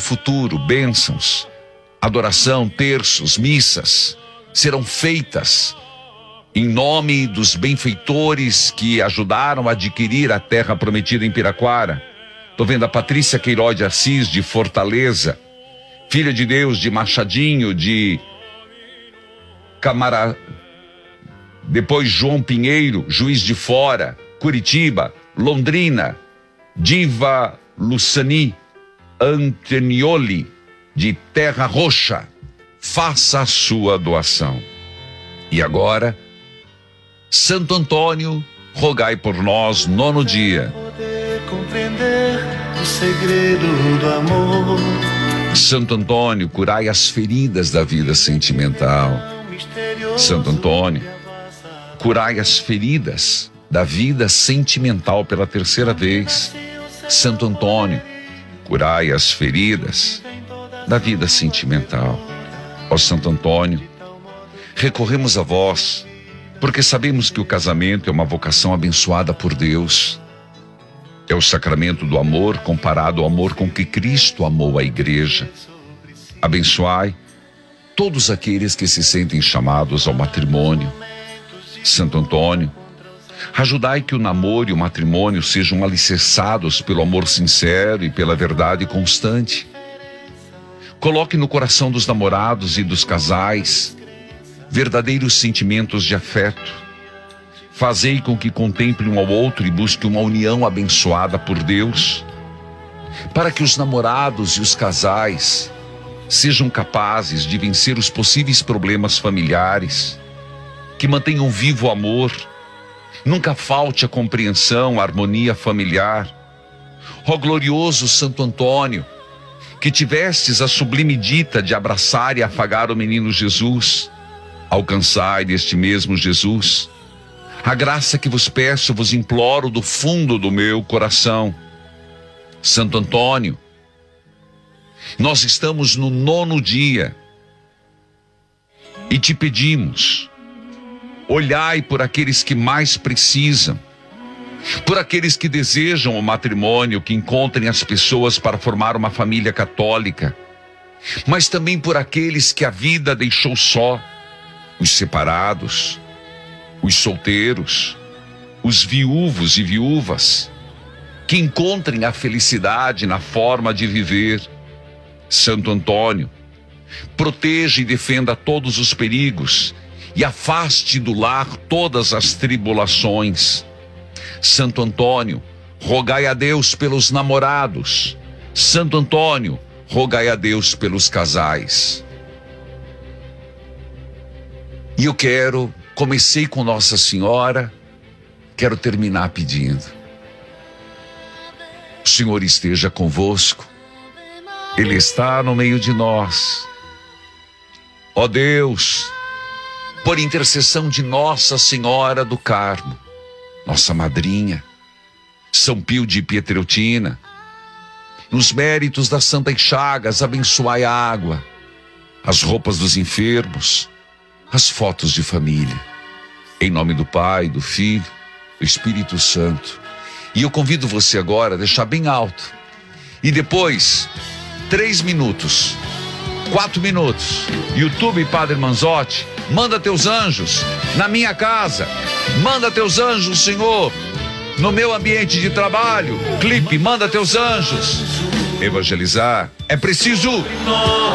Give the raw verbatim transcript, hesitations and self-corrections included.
futuro, bênçãos, adoração, terços, missas serão feitas em nome dos benfeitores que ajudaram a adquirir a terra prometida em Piraquara. Estou vendo a Patrícia Queiroz de Assis, de Fortaleza, Filha de Deus, de Machadinho, de Camara... Depois João Pinheiro, Juiz de Fora, Curitiba, Londrina, Diva Lucani Antonioli, de Terra Roxa. Faça a sua doação. E agora, Santo Antônio, rogai por nós, nono dia. Poder compreender o segredo do amor. Santo Antônio, curai as feridas da vida sentimental. Santo Antônio, curai as feridas da vida sentimental pela terceira vez. Santo Antônio, curai as feridas da vida sentimental. Ó Santo Antônio, recorremos a vós, porque sabemos que o casamento é uma vocação abençoada por Deus. É o sacramento do amor comparado ao amor com que Cristo amou a igreja. Abençoai todos aqueles que se sentem chamados ao matrimônio. Santo Antônio, ajudai que o namoro e o matrimônio sejam alicerçados pelo amor sincero e pela verdade constante. Coloque no coração dos namorados e dos casais verdadeiros sentimentos de afeto. Fazei com que contemplem um ao outro e busquem uma união abençoada por Deus, para que os namorados e os casais sejam capazes de vencer os possíveis problemas familiares, que mantenham vivo o amor, nunca falte a compreensão, a harmonia familiar. Ó glorioso Santo Antônio, que tivestes a sublime dita de abraçar e afagar o menino Jesus, alcançai deste mesmo Jesus a graça que vos peço, vos imploro do fundo do meu coração. Santo Antônio, nós estamos no nono dia e te pedimos, olhai por aqueles que mais precisam, por aqueles que desejam o matrimônio, que encontrem as pessoas para formar uma família católica, mas também por aqueles que a vida deixou só, os separados, os solteiros, os viúvos e viúvas, que encontrem a felicidade na forma de viver. Santo Antônio, proteja e defenda todos os perigos e afaste do lar todas as tribulações. Santo Antônio, rogai a Deus pelos namorados. Santo Antônio, rogai a Deus pelos casais. E eu quero, comecei com Nossa Senhora, quero terminar pedindo. O Senhor esteja convosco, Ele está no meio de nós. Ó Deus, por intercessão de Nossa Senhora do Carmo, nossa madrinha, São Pio de Pietreutina, nos méritos das Santas Chagas, abençoai a água, as roupas dos enfermos, as fotos de família. Em nome do Pai, do Filho, do Espírito Santo. E eu convido você agora a deixar bem alto. E depois, três minutos, quatro minutos, YouTube Padre Manzotti, manda teus anjos na minha casa, manda teus anjos, Senhor, no meu ambiente de trabalho. Clipe, manda teus anjos. Evangelizar é preciso.